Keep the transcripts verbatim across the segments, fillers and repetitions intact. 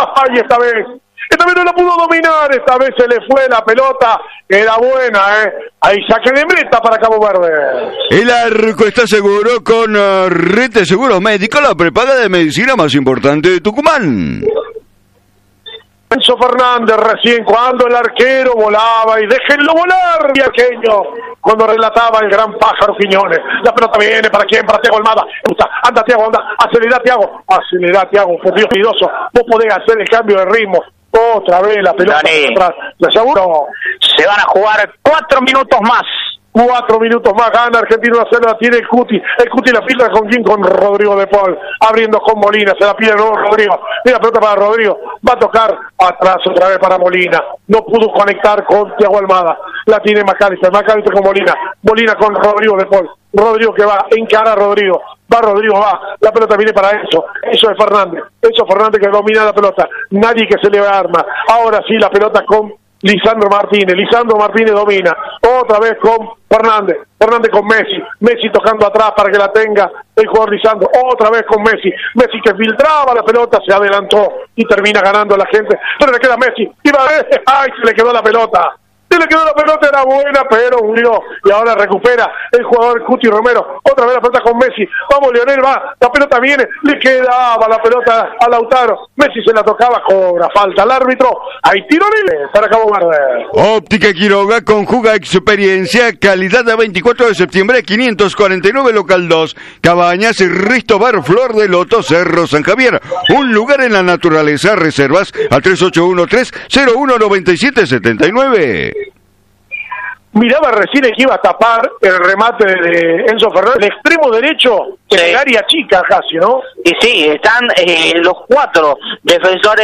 ¡ay! Esta vez, esta vez no la pudo dominar, esta vez se le fue la pelota, era buena, ¿eh? Ahí saque de meta para Cabo Verde. El arco está seguro con uh, Rete Seguro Médico, la prepaga de medicina más importante de Tucumán. Enzo Fernández recién cuando el arquero volaba y déjenlo volar, viajeño, cuando relataba el gran pájaro Quiñones. La pelota viene para quién, para Thiago Almada. Anda Thiago, anda, acelera Thiago, acelera Thiago, por Dios pidoso, vos podés hacer el cambio de ritmo. Otra vez la pelota atrás. ¿Le seguro? Se van a jugar cuatro minutos más. Cuatro minutos más, gana Argentina una cero, la tiene el Cuti, el Cuti la filtra con quién, con Rodrigo de Paul, abriendo con Molina, se la pide nuevo Rodrigo, mira pelota para Rodrigo, va a tocar atrás otra vez para Molina, no pudo conectar con Thiago Almada, la tiene Macalister, Macalister con Molina, Molina con Rodrigo de Paul, Rodrigo que va, encara a Rodrigo, va Rodrigo, va, la pelota viene para eso, eso es Fernández, eso Fernández que domina la pelota, nadie que se le arma, ahora sí la pelota con Lisandro Martínez, Lisandro Martínez domina, otra vez con Fernández, Fernández con Messi, Messi tocando atrás para que la tenga el jugador Lisandro, otra vez con Messi, Messi que filtraba la pelota, se adelantó y termina ganando la gente, pero le queda Messi, y va a ver, ¡ay! Se le quedó la pelota. Se le quedó la pelota, era buena, pero murió. Y ahora recupera el jugador Cuti Romero. Otra vez la pelota con Messi. Vamos, Lionel, va. La pelota viene. Le quedaba la pelota a Lautaro. Messi se la tocaba, cobra falta al árbitro. Hay tiro libre para Cabo Verde. Óptica Quiroga, conjuga experiencia, calidad de veinticuatro de septiembre, quinientos cuarenta y nueve, local dos. Cabañas, Risto Bar, Flor de Loto, Cerro San Javier. Un lugar en la naturaleza. Reservas al tres ocho uno tres cero uno nueve siete siete nueve. Miraba recién que iba a tapar el remate de Enzo Fernández, el extremo derecho, sí. En el área chica casi, ¿no? Y sí, están eh, los cuatro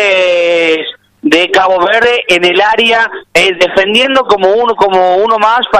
defensores de Cabo Verde en el área, eh, defendiendo como uno, como uno más.